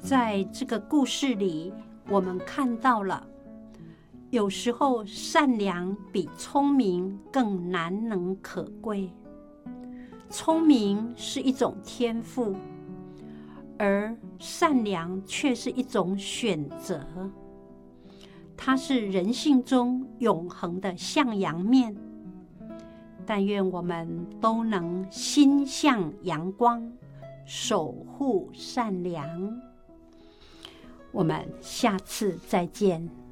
在这个故事里，我们看到了，有时候善良比聪明更难能可贵。聪明是一种天赋，而善良却是一种选择。它是人性中永恒的向阳面。但愿我们都能心向阳光，守护善良。我们下次再见。